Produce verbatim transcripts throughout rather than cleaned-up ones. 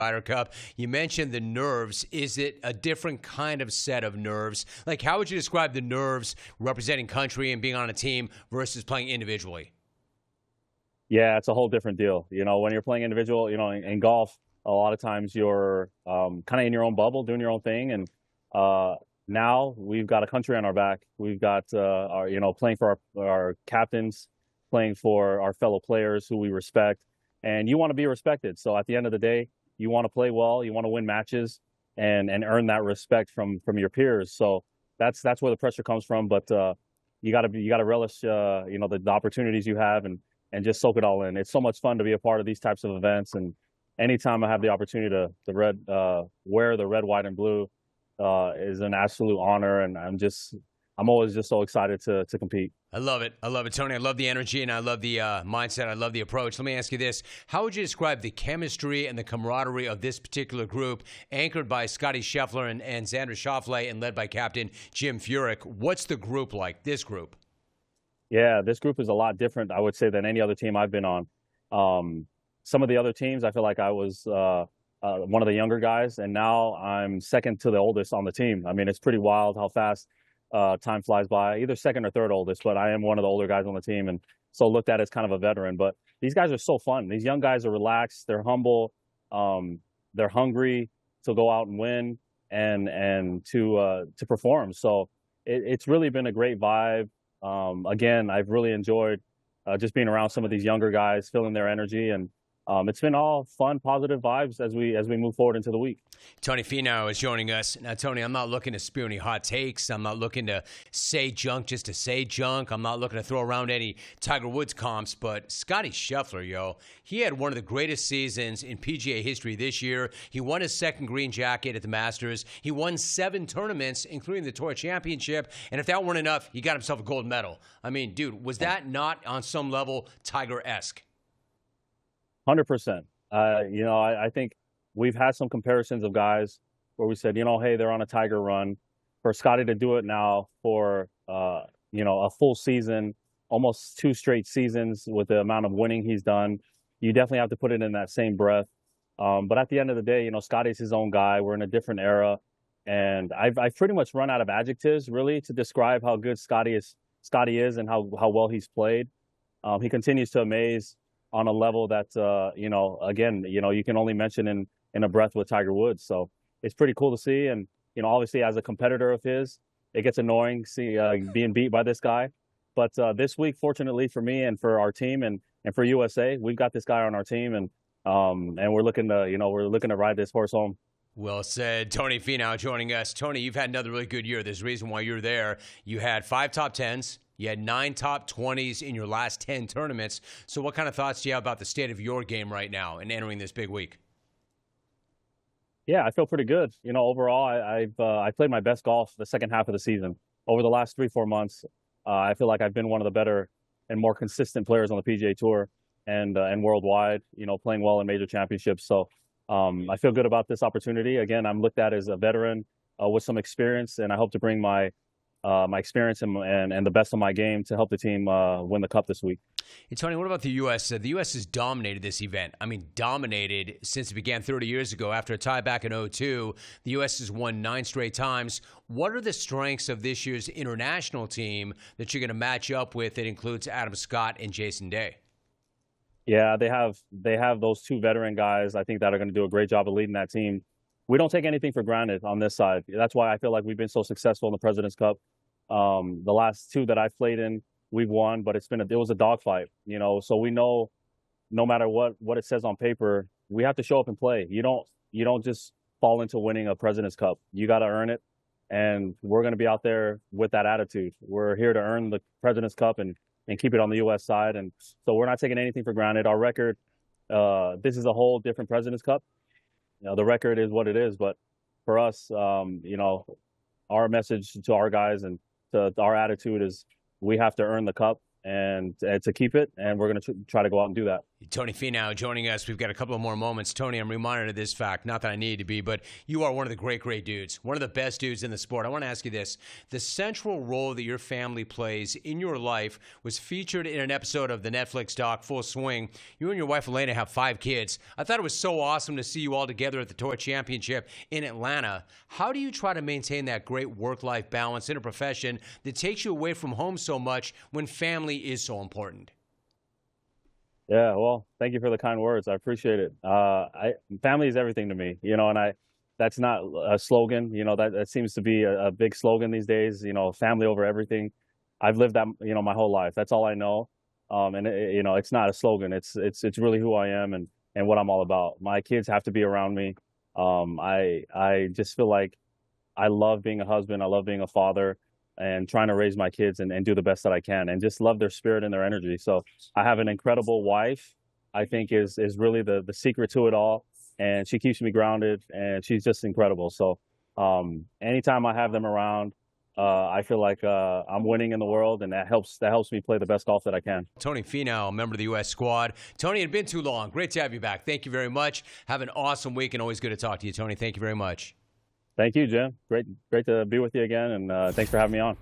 Ryder Cup. You mentioned the nerves. Is it a different kind of set of nerves? Like, how would you describe the nerves representing country and being on a team versus playing individually? Yeah, it's a whole different deal. You know, when you're playing individual, you know, in, in golf, a lot of times you're um, kind of in your own bubble, doing your own thing. And uh, now we've got a country on our back. We've got, uh, our, you know, playing for our, our captains, playing for our fellow players who we respect. And you want to be respected. So at the end of the day, you want to play well, you want to win matches, and and earn that respect from from your peers. So that's that's where the pressure comes from. But uh, you got to you got to relish, uh, you know, the, the opportunities you have, and and just soak it all in. It's so much fun to be a part of these types of events. And anytime I have the opportunity to the red uh, wear the red, white, and blue uh, is an absolute honor. And I'm just I'm always just so excited to to compete. I love it. I love it, Tony. I love the energy and I love the uh, mindset. I love the approach. Let me ask you this. How would you describe the chemistry and the camaraderie of this particular group, anchored by Scotty Scheffler and, and Xander Schauffele and led by Captain Jim Furyk? What's the group like, this group? Yeah, this group is a lot different, I would say, than any other team I've been on. Um, some of the other teams, I feel like I was uh, uh, one of the younger guys, and now I'm second to the oldest on the team. I mean, it's pretty wild how fast Uh, time flies by, either second or third oldest, but I am one of the older guys on the team, and so looked at as kind of a veteran. But these guys are so fun. These young guys are relaxed, they're humble, um, they're hungry to go out and win and and to uh, to perform. So it, it's really been a great vibe. Um, again, I've really enjoyed uh, just being around some of these younger guys, feeling their energy, and Um, it's been all fun, positive vibes as we as we move forward into the week. Tony Finau is joining us. Now, Tony, I'm not looking to spew any hot takes. I'm not looking to say junk just to say junk. I'm not looking to throw around any Tiger Woods comps, but Scotty Scheffler, yo, he had one of the greatest seasons in P G A history this year. He won his second green jacket at the Masters. He won seven tournaments, including the Tour Championship, and if that weren't enough, he got himself a gold medal. I mean, dude, was that not on some level Tiger-esque? one hundred percent. Uh, you know, I, I think we've had some comparisons of guys where we said, you know, hey, they're on a Tiger run. For Scotty to do it now for, uh, you know, a full season, almost two straight seasons with the amount of winning he's done, you definitely have to put it in that same breath. Um, but at the end of the day, you know, Scotty's his own guy. We're in a different era. And I've, I've pretty much run out of adjectives, really, to describe how good Scotty is, Scotty is and how, how well he's played. Um, he continues to amaze on a level that, uh, you know, again, you know, you can only mention in, in a breath with Tiger Woods. So it's pretty cool to see. And, you know, obviously as a competitor of his, it gets annoying see uh, being beat by this guy. But uh, this week, fortunately for me and for our team and, and for U S A, we've got this guy on our team, and um, and we're looking to, you know, we're looking to ride this horse home. Well said. Tony Finau joining us. Tony, you've had another really good year. There's a reason why you're there. You had five top tens. You had nine top twenties in your last ten tournaments. So what kind of thoughts do you have about the state of your game right now and entering this big week? Yeah, I feel pretty good. You know, overall, I, I've uh, I played my best golf the second half of the season. Over the last three, four months, uh, I feel like I've been one of the better and more consistent players on the P G A Tour and uh, and worldwide, you know, playing well in major championships. So um, I feel good about this opportunity. Again, I'm looked at as a veteran uh, with some experience, and I hope to bring my Uh, my experience and, and and the best of my game to help the team uh, win the cup this week. Hey, Tony, what about the U S? Uh, the U S has dominated this event. I mean, dominated since it began thirty years ago. After a tie back in oh two, the U S has won nine straight times. What are the strengths of this year's international team that you're going to match up with that includes Adam Scott and Jason Day? Yeah, they have they have those two veteran guys, I think, that are going to do a great job of leading that team. We don't take anything for granted on this side. That's why I feel like we've been so successful in the President's Cup. Um, the last two that I've played in, we've won, but it's been a, it was a dogfight, you know. So we know, no matter what what it says on paper, we have to show up and play. You don't you don't just fall into winning a President's Cup. You got to earn it, and we're going to be out there with that attitude. We're here to earn the President's Cup and and keep it on the U S side, and so we're not taking anything for granted. Our record, uh, this is a whole different President's Cup. You know, the record is what it is, but for us, um, you know, our message to our guys and to, to our attitude is we have to earn the cup and, and to keep it, and we're going to try to go out and do that. Tony Finau joining us. We've got a couple of more moments. Tony, I'm reminded of this fact, not that I need to be, but you are one of the great, great dudes, one of the best dudes in the sport. I want to ask you this. The central role that your family plays in your life was featured in an episode of the Netflix doc Full Swing. You and your wife, Elena, have five kids. I thought it was so awesome to see you all together at the Tour Championship in Atlanta. How do you try to maintain that great work-life balance in a profession that takes you away from home so much when family is so important? Yeah, well, thank you for the kind words. I appreciate it. Uh, I family is everything to me, you know, and I that's not a slogan, you know, that, that seems to be a, a big slogan these days, you know, family over everything. I've lived that, you know, my whole life. That's all I know. Um, and it, you know, it's not a slogan. It's it's it's really who I am and and what I'm all about. My kids have to be around me. Um, I I just feel like I love being a husband. I love being a father. And trying to raise my kids and, and do the best that I can and just love their spirit and their energy. So I have an incredible wife, I think is is really the the secret to it all. And she keeps me grounded and she's just incredible. So um, anytime I have them around, uh, I feel like uh, I'm winning in the world, and that helps that helps me play the best golf that I can. Tony Finau, a member of the U S squad. Tony, it had been too long. Great to have you back. Thank you very much. Have an awesome week and always good to talk to you, Tony. Thank you very much. Thank you, Jim. Great, great to be with you again, and uh, thanks for having me on.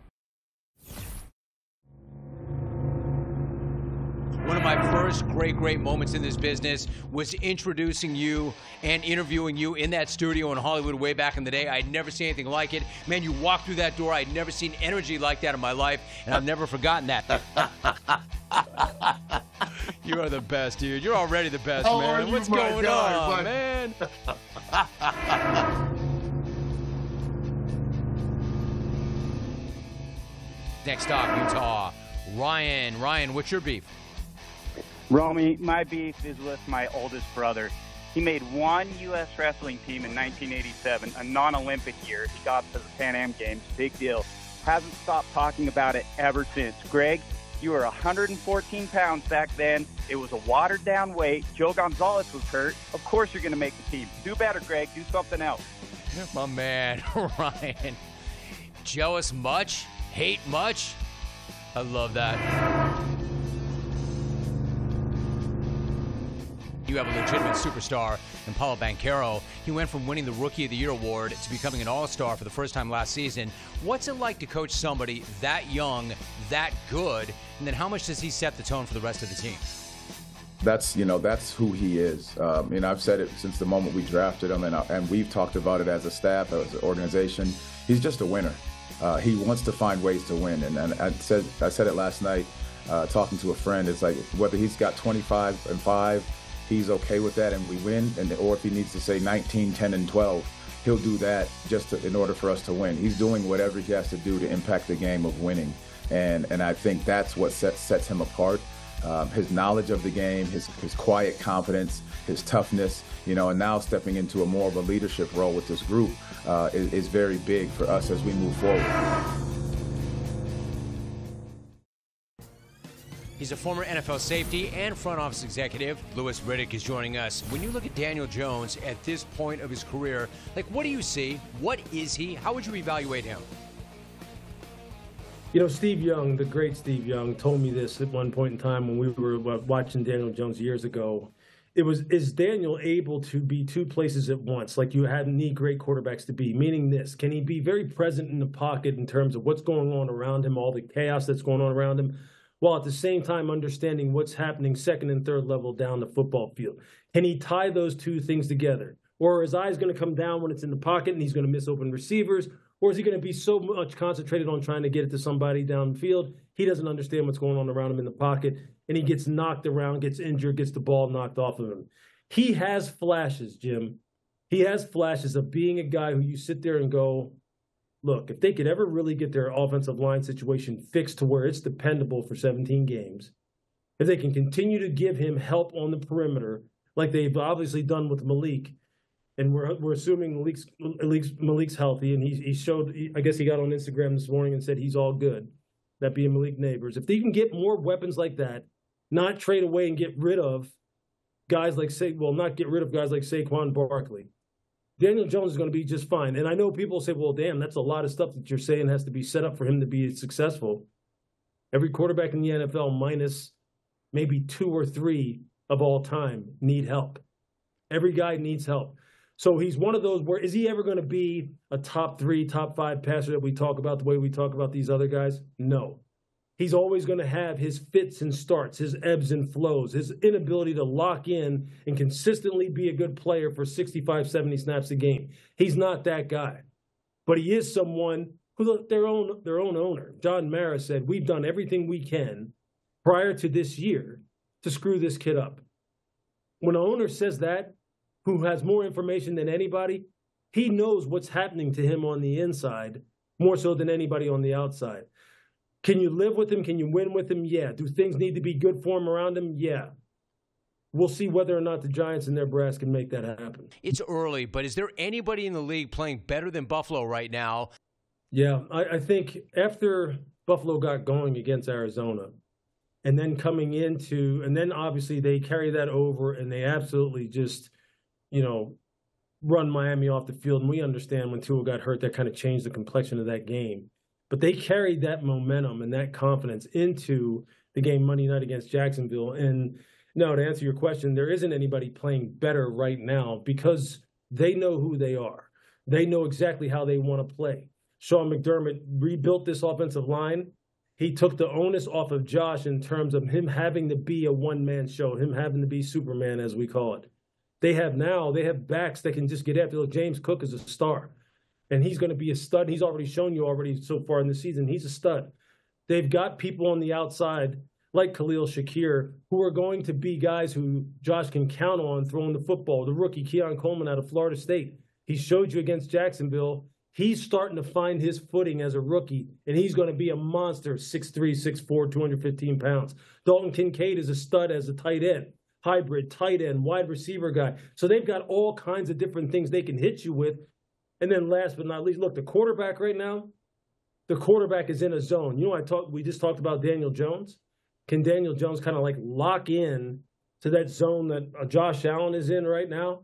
One of my first great, great moments in this business was introducing you and interviewing you in that studio in Hollywood way back in the day. I'd never seen anything like it. Man, you walked through that door. I'd never seen energy like that in my life, and I've never forgotten that. You are the best, dude. You're already the best, How man. are What's you, my going guy, on, but- man? Next up, Utah. Ryan. Ryan, what's your beef? Romy, my beef is with my oldest brother. He made one U S wrestling team in nineteen eighty-seven, a non-Olympic year. He got to the Pan Am Games, big deal. Hasn't stopped talking about it ever since. Greg, you were one hundred fourteen pounds back then. It was a watered-down weight. Joe Gonzalez was hurt. Of course you're going to make the team. Do better, Greg. Do something else. My man, Ryan. Jealous much? Hate much? I love that. You have a legitimate superstar in Paulo Banchero. He went from winning the Rookie of the Year award to becoming an all-star for the first time last season. What's it like to coach somebody that young, that good, and then how much does he set the tone for the rest of the team? That's, you know, that's who he is. Um, and I've said it since the moment we drafted him, and, I, and we've talked about it as a staff, as an organization. He's just a winner. Uh, he wants to find ways to win. And, and I said I said it last night, uh, talking to a friend. It's like whether he's got twenty-five and five, he's okay with that and we win. And or if he needs to say nineteen, ten, and twelve, he'll do that just to, in order for us to win. He's doing whatever he has to do to impact the game of winning. And and I think that's what sets, sets him apart. Um, his knowledge of the game, his, his quiet confidence, his toughness, you know, and now stepping into a more of a leadership role with this group uh, is, is very big for us as we move forward. He's a former N F L safety and front office executive. Louis Riddick is joining us. When you look at Daniel Jones at this point of his career, like, what do you see? What is he? How would you evaluate him? You know, Steve Young, the great Steve Young, told me this at one point in time when we were watching Daniel Jones years ago. It was, is Daniel able to be two places at once, like you had need great quarterbacks to be? Meaning this, can he be very present in the pocket in terms of what's going on around him, all the chaos that's going on around him, while at the same time understanding what's happening second and third level down the football field? Can he tie those two things together? Or are his eyes going to come down when it's in the pocket and he's going to miss open receivers? Or is he going to be so much concentrated on trying to get it to somebody downfield, he doesn't understand what's going on around him in the pocket, and he gets knocked around, gets injured, gets the ball knocked off of him? He has flashes, Jim. He has flashes of being a guy who you sit there and go, look, if they could ever really get their offensive line situation fixed to where it's dependable for seventeen games, if they can continue to give him help on the perimeter like they've obviously done with Malik, and we're we're assuming Malik's, Malik's, Malik's healthy, and he, he showed, I guess he got on Instagram this morning and said he's all good, that being Malik Neighbors. If they can get more weapons like that, not trade away and get rid of guys like, Sa- well, not get rid of guys like Saquon Barkley, Daniel Jones is going to be just fine. And I know people say, well, damn, that's a lot of stuff that you're saying has to be set up for him to be successful. Every quarterback in the N F L minus maybe two or three of all time need help. Every guy needs help. So he's one of those where, is he ever going to be a top three, top five passer that we talk about the way we talk about these other guys? No. He's always going to have his fits and starts, his ebbs and flows, his inability to lock in and consistently be a good player for sixty-five, seventy snaps a game. He's not that guy. But he is someone who their own, their own owner, John Mara, said, we've done everything we can prior to this year to screw this kid up. When an owner says that, who has more information than anybody, he knows what's happening to him on the inside more so than anybody on the outside. Can you live with him? Can you win with him? Yeah. Do things need to be good for him around him? Yeah. We'll see whether or not the Giants and their brass can make that happen. It's early, but is there anybody in the league playing better than Buffalo right now? Yeah, I, I think after Buffalo got going against Arizona, and then coming into, and then obviously they carry that over and they absolutely just, you know, run Miami off the field. And we understand when Tua got hurt, that kind of changed the complexion of that game. But they carried that momentum and that confidence into the game Monday night against Jacksonville. And no, to answer your question, there isn't anybody playing better right now because they know who they are. They know exactly how they want to play. Sean McDermott rebuilt this offensive line. He took the onus off of Josh in terms of him having to be a one-man show, him having to be Superman, as we call it. They have now, they have backs that can just get after it. James Cook is a star, and he's going to be a stud. He's already shown you already so far in the season. He's a stud. They've got people on the outside like Khalil Shakir who are going to be guys who Josh can count on throwing the football. The rookie Keon Coleman out of Florida State. He showed you against Jacksonville. He's starting to find his footing as a rookie, and he's going to be a monster, six three, six four, two hundred fifteen pounds. Dalton Kincaid is a stud as a tight end, hybrid, tight end, wide receiver guy. So they've got all kinds of different things they can hit you with. And then last but not least, look, the quarterback right now, the quarterback is in a zone. You know, I talked, we just talked about Daniel Jones. Can Daniel Jones kind of like lock in to that zone that uh, Josh Allen is in right now?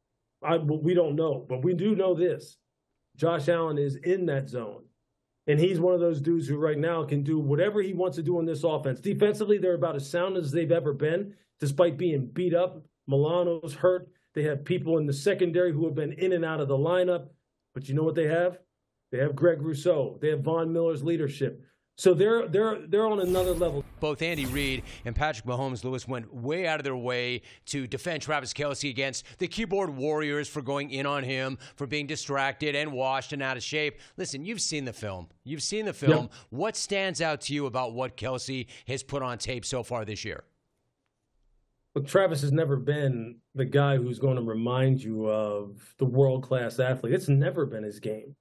I, we don't know, but we do know this. Josh Allen is in that zone. And he's one of those dudes who right now can do whatever he wants to do in this offense. Defensively, they're about as sound as they've ever been, despite being beat up. Milano's hurt. They have people in the secondary who have been in and out of the lineup. But you know what they have? They have Greg Rousseau. They have Von Miller's leadership. So they're they're they're on another level. Both Andy Reid and Patrick Mahomes, Lewis, went way out of their way to defend Travis Kelce against the keyboard warriors for going in on him, for being distracted and washed and out of shape. Listen, you've seen the film. You've seen the film. Yep. What stands out to you about what Kelce has put on tape so far this year? Look, Travis has never been the guy who's going to remind you of the world-class athlete. It's never been his game.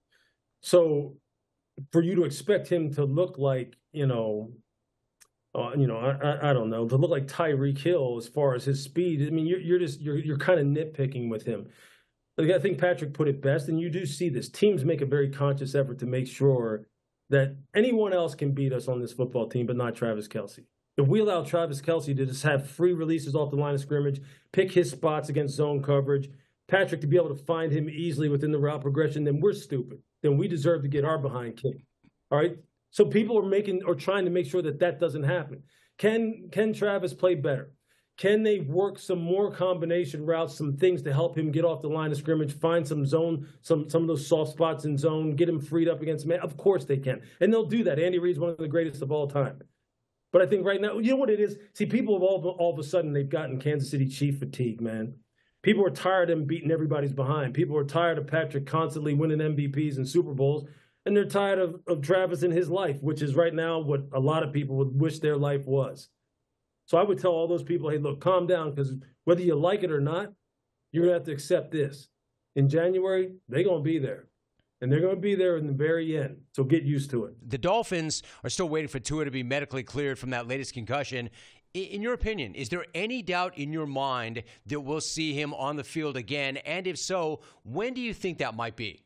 So for you to expect him to look like, you know, uh, you know, I, I, I don't know, to look like Tyreek Hill as far as his speed, I mean, you're, you're just, you're, you're kind of nitpicking with him. Like, I think Patrick put it best, and you do see this. Teams make a very conscious effort to make sure that anyone else can beat us on this football team, but not Travis Kelce. If we allow Travis Kelce to just have free releases off the line of scrimmage, pick his spots against zone coverage, Patrick to be able to find him easily within the route progression, then we're stupid. Then we deserve to get our behind kicked. All right? So people are making or trying to make sure that that doesn't happen. Can, can Travis play better? Can they work some more combination routes, some things to help him get off the line of scrimmage, find some zone, some some of those soft spots in zone, get him freed up against man? Of course they can. And they'll do that. Andy Reid's one of the greatest of all time. But I think right now, you know what it is? See, people have all, all of a sudden, they've gotten Kansas City Chief fatigue, man. People are tired of him beating everybody's behind. People are tired of Patrick constantly winning M V Ps and Super Bowls. And they're tired of, of Travis in his life, which is right now what a lot of people would wish their life was. So I would tell all those people, hey, look, calm down, because whether you like it or not, you're going to have to accept this. In January, they're going to be there. And they're going to be there in the very end. So get used to it. The Dolphins are still waiting for Tua to be medically cleared from that latest concussion. In your opinion, is there any doubt in your mind that we'll see him on the field again? And if so, when do you think that might be?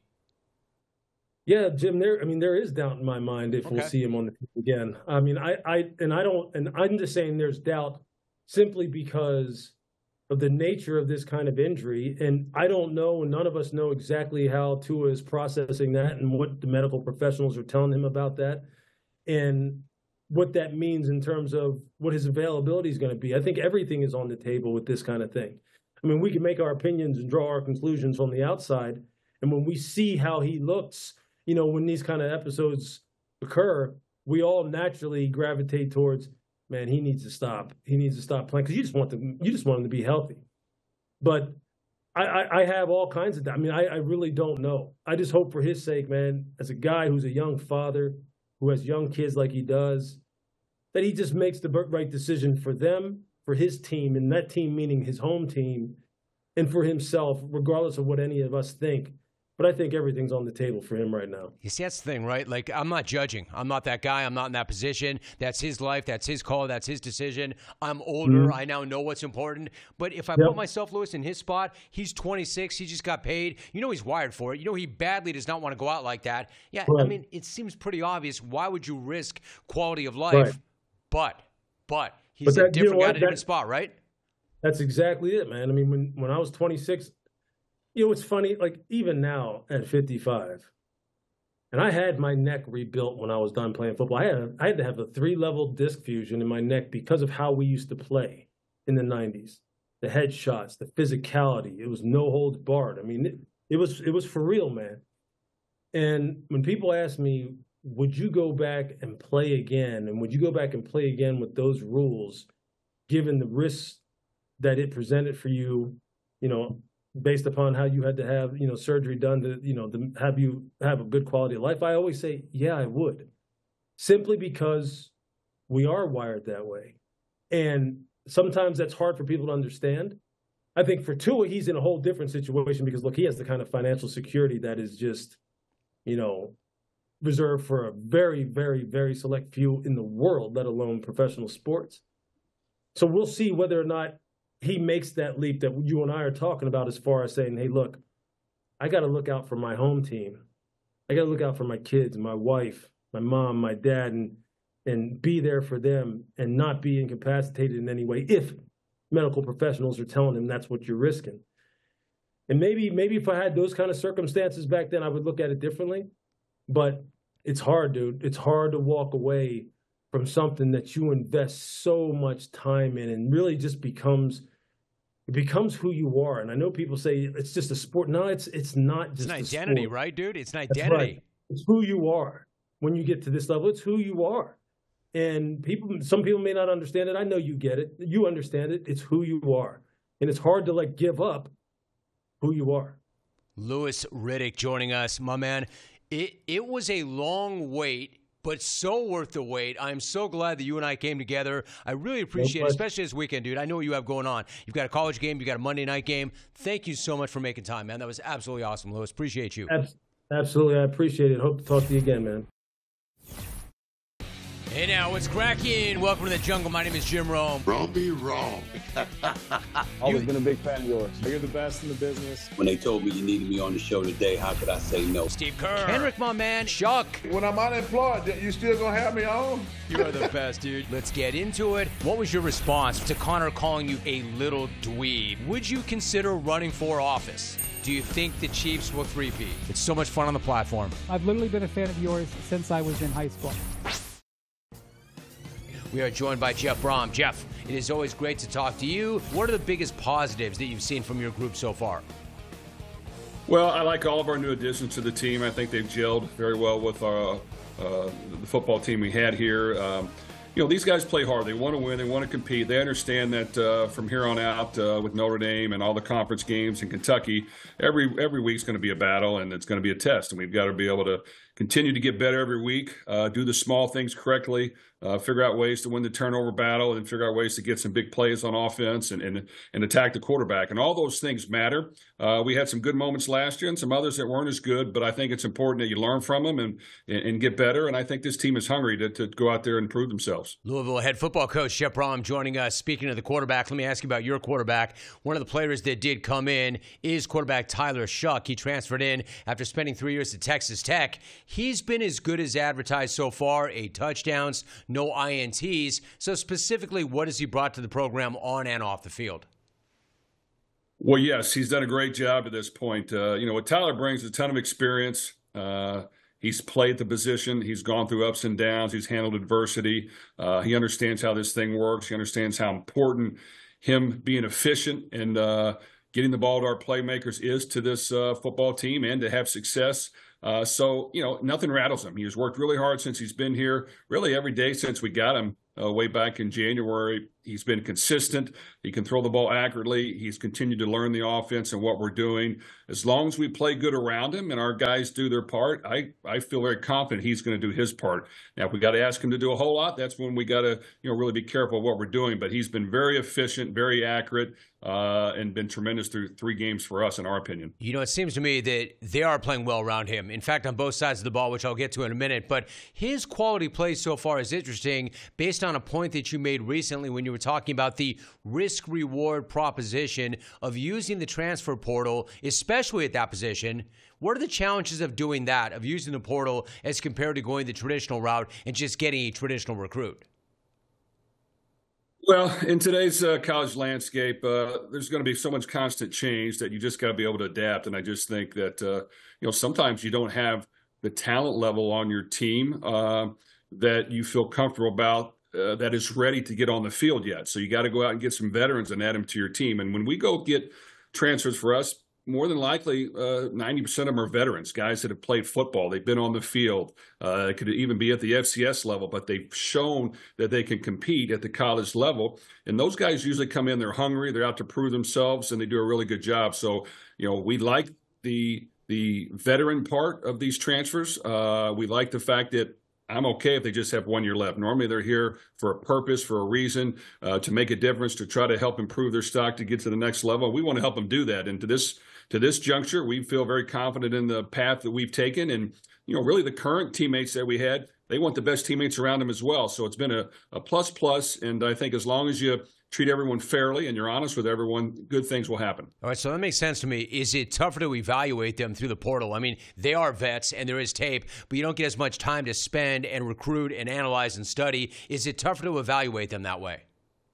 Yeah, Jim, there, I mean, there is doubt in my mind if Okay. we'll see him on the field again. I mean, I, I, and I don't, and I'm just saying there's doubt simply because of the nature of this kind of injury. And I don't know, and none of us know exactly how Tua is processing that and what the medical professionals are telling him about that. And what that means in terms of what his availability is going to be. I think everything is on the table with this kind of thing. I mean, we can make our opinions and draw our conclusions from the outside. And when we see how he looks, you know, when these kind of episodes occur, we all naturally gravitate towards, man, he needs to stop. He needs to stop playing because you just want them, you just want him to be healthy. But I, I, I have all kinds of that. I mean, I, I really don't know. I just hope for his sake, man, as a guy who's a young father, who has young kids like he does, that he just makes the right decision for them, for his team, and that team meaning his home team, and for himself, regardless of what any of us think. But I think everything's on the table for him right now. You see, that's the thing, right? Like, I'm not judging. I'm not that guy. I'm not in that position. That's his life. That's his call. That's his decision. I'm older. Mm-hmm. I now know what's important. But if I yep. put myself, Lewis, in his spot, he's twenty-six. He just got paid. You know he's wired for it. You know he badly does not want to go out like that. Yeah, right. I mean, it seems pretty obvious. Why would you risk quality of life? Right. But, but he's but that, a different you know guy, a different spot, right? That's exactly it, man. I mean, when, when I was twenty-six, you know, it's funny, like even now at fifty-five, and I had my neck rebuilt when I was done playing football. I had, a, I had to have a three-level disc fusion in my neck because of how we used to play in the nineties. The headshots, the physicality, it was no holds barred. I mean, it, it was it was for real, man. And when people ask me, would you go back and play again? And would you go back and play again with those rules, given the risks that it presented for you, you know, based upon how you had to have, you know, surgery done to, you know, to have you have a good quality of life? I always say, yeah, I would. Simply because we are wired that way. And sometimes that's hard for people to understand. I think for Tua, he's in a whole different situation because, look, he has the kind of financial security that is just, you know, reserved for a very, very, very select few in the world, let alone professional sports. So we'll see whether or not he makes that leap that you and I are talking about as far as saying, hey, look, I got to look out for my home team. I got to look out for my kids, my wife, my mom, my dad, and and be there for them and not be incapacitated in any way if medical professionals are telling him that's what you're risking. And maybe maybe if I had those kind of circumstances back then, I would look at it differently. But it's hard, dude. It's hard to walk away from something that you invest so much time in and really just becomes it becomes who you are. And I know people say it's just a sport. No, it's it's not just it's an identity, right, dude? It's an identity. That's right. It's who you are when you get to this level. It's who you are. And people, some people may not understand it. I know you get it. You understand it. It's who you are. And it's hard to like give up who you are. Louis Riddick joining us, my man. It it was a long wait, but so worth the wait. I'm so glad that you and I came together. I really appreciate it, especially this weekend, dude. I know what you have going on. You've got a college game. You've got a Monday night game. Thank you so much for making time, man. That was absolutely awesome, Louis. Appreciate you. Absolutely. I appreciate it. Hope to talk to you again, man. Hey now, what's cracking? Welcome to the jungle. My name is Jim Rome. Wrong be wrong. Always been a big fan of yours. You're the best in the business. When they told me you needed me on the show today, how could I say no? Steve Kerr. Henrik, my man. Shuck. When I'm unemployed, you still gonna have me on? You are the best, dude. Let's get into it. What was your response to Connor calling you a little dweeb? Would you consider running for office? Do you think the Chiefs will three-peat? It's so much fun on the platform. I've literally been a fan of yours since I was in high school. We are joined by Jeff Brohm. Jeff, it is always great to talk to you. What are the biggest positives that you've seen from your group so far? Well, I like all of our new additions to the team. I think they've gelled very well with our, uh, the football team we had here. Um, you know, these guys play hard. They want to win. They want to compete. They understand that uh, from here on out uh, with Notre Dame and all the conference games in Kentucky, every every week's going to be a battle and it's going to be a test. And we've got to be able to continue to get better every week, uh, do the small things correctly, uh, figure out ways to win the turnover battle, and figure out ways to get some big plays on offense and and, and attack the quarterback. And all those things matter. Uh, we had some good moments last year and some others that weren't as good, but I think it's important that you learn from them and and, and get better. And I think this team is hungry to, to go out there and prove themselves. Louisville head football coach Jeff Brohm joining us. Speaking of the quarterback, let me ask you about your quarterback. One of the players that did come in is quarterback Tyler Shuck. He transferred in after spending three years at Texas Tech. He's been as good as advertised so far, eight touchdowns, no I N Ts. So specifically, what has he brought to the program on and off the field? Well, yes, he's done a great job to this point. Uh, you know, what Tyler brings is a ton of experience. Uh, He's played the position. He's gone through ups and downs. He's handled adversity. Uh, he understands how this thing works. He understands how important him being efficient and uh, getting the ball to our playmakers is to this uh, football team and to have success. Uh, so, you know, nothing rattles him. He has worked really hard since he's been here, really every day since we got him uh, way back in January. He's been consistent. He can throw the ball accurately. He's continued to learn the offense and what we're doing. As long as we play good around him and our guys do their part, I, I feel very confident he's going to do his part. Now, if we got to ask him to do a whole lot, that's when we got to, you know, really be careful of what we're doing. But he's been very efficient, very accurate, uh, and been tremendous through three games for us, in our opinion. You know, it seems to me that they are playing well around him. In fact, on both sides of the ball, which I'll get to in a minute. But his quality play so far is interesting based on a point that you made recently when you were talking about the risk-reward proposition of using the transfer portal, especially at that position. What are the challenges of doing that, of using the portal as compared to going the traditional route and just getting a traditional recruit? Well, in today's uh, college landscape, uh, there's going to be so much constant change that you just got to be able to adapt. And I just think that, uh, you know, sometimes you don't have the talent level on your team uh, that you feel comfortable about uh, that is ready to get on the field yet. So you got to go out and get some veterans and add them to your team. And when we go get transfers for us, more than likely, uh, ninety percent of them are veterans, guys that have played football. They've been on the field. Uh, it could even be at the F C S level, but they've shown that they can compete at the college level. And those guys usually come in, they're hungry, they're out to prove themselves, and they do a really good job. So, you know, we like the the veteran part of these transfers. Uh, we like the fact that I'm okay if they just have one year left. Normally they're here for a purpose, for a reason, uh, to make a difference, to try to help improve their stock to get to the next level. We want to help them do that. And to this to this juncture, we feel very confident in the path that we've taken. And, you know, really the current teammates that we had, they want the best teammates around them as well. So it's been a, a plus plus. And I think as long as you treat everyone fairly and you're honest with everyone, good things will happen. All right, so that makes sense to me. Is it tougher to evaluate them through the portal? I mean, they are vets and there is tape, but you don't get as much time to spend and recruit and analyze and study. Is it tougher to evaluate them that way?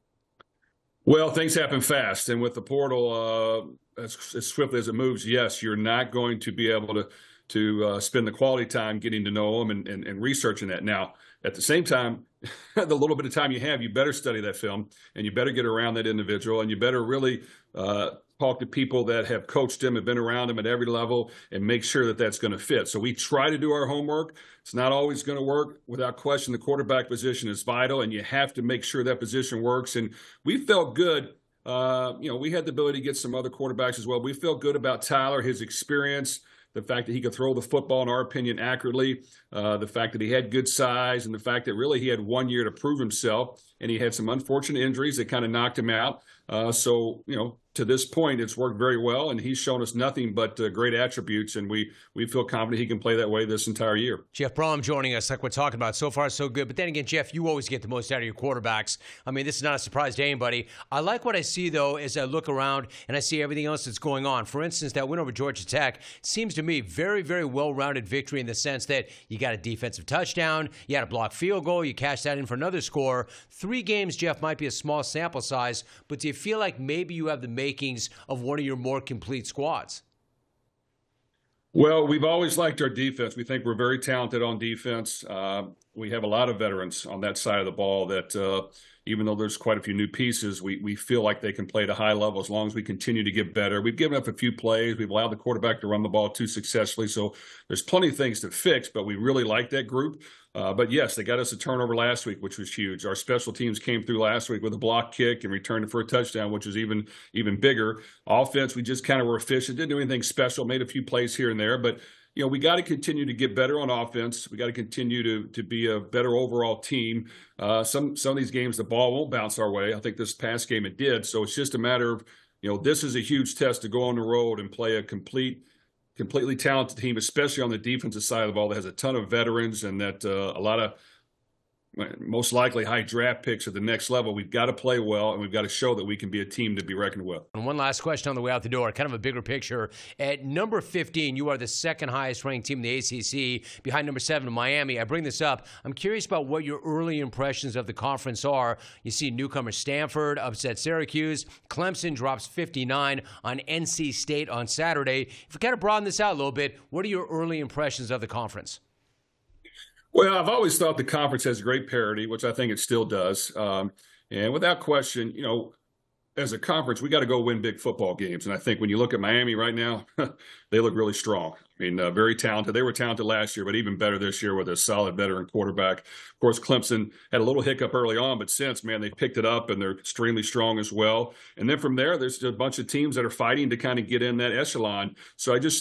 Well, things happen fast. And with the portal, uh, as, as swiftly as it moves, yes, you're not going to be able to to uh, spend the quality time getting to know them and, and, and researching that. Now, at the same time, the little bit of time you have, you better study that film and you better get around that individual and you better really uh, talk to people that have coached him, have been around him at every level, and make sure that that's going to fit. So we try to do our homework. It's not always going to work. Without question, the quarterback position is vital, and you have to make sure that position works. And we felt good. Uh, you know, we had the ability to get some other quarterbacks as well. We felt good about Tyler, his experience, the fact that he could throw the football, in our opinion, accurately, uh, the fact that he had good size, and the fact that really he had one year to prove himself, and he had some unfortunate injuries that kind of knocked him out. Uh, so, you know, to this point, it's worked very well, and he's shown us nothing but uh, great attributes, and we we feel confident he can play that way this entire year. Jeff Brohm joining us, like we're talking about. So far, so good. But then again, Jeff, you always get the most out of your quarterbacks. I mean, this is not a surprise to anybody. I like what I see, though, as I look around and I see everything else that's going on. For instance, that win over Georgia Tech seems to me very, very well-rounded victory in the sense that you got a defensive touchdown, you had a blocked field goal, you cashed that in for another score. Three games, Jeff, might be a small sample size, but do you feel like maybe you have the makings of one of your more complete squads? Well, we've always liked our defense. We think we're very talented on defense. Uh, we have a lot of veterans on that side of the ball that uh, even though there's quite a few new pieces, we we feel like they can play at a high level as long as we continue to get better. We've given up a few plays. We've allowed the quarterback to run the ball too successfully. So there's plenty of things to fix, but we really like that group. Uh, but, yes, they got us a turnover last week, which was huge. Our special teams came through last week with a block kick and returned it for a touchdown, which is even even bigger. Offense, we just kind of were efficient. Didn't do anything special, made a few plays here and there. But, you know, we got to continue to get better on offense. We got to continue to to be a better overall team. Uh, some, some of these games, the ball won't bounce our way. I think this past game it did. So it's just a matter of, you know, this is a huge test to go on the road and play a complete – completely talented team, especially on the defensive side of the ball that has a ton of veterans and that uh, a lot of most likely high draft picks at the next level. We've got to play well, and we've got to show that we can be a team to be reckoned with. And one last question on the way out the door, kind of a bigger picture. At number fifteen, you are the second highest ranked team in the A C C, behind number seven, Miami. I bring this up. I'm curious about what your early impressions of the conference are. You see newcomer Stanford upset Syracuse. Clemson drops fifty-nine on N C State on Saturday. If we kind of broaden this out a little bit, what are your early impressions of the conference? Well, I've always thought the conference has great parity, which I think it still does. Um, and without question, you know, as a conference, we got to go win big football games. And I think when you look at Miami right now, they look really strong. I mean, uh, very talented. They were talented last year, but even better this year with a solid veteran quarterback. Of course, Clemson had a little hiccup early on, but since, man, they picked it up and they're extremely strong as well. And then from there, there's a bunch of teams that are fighting to kind of get in that echelon. So I just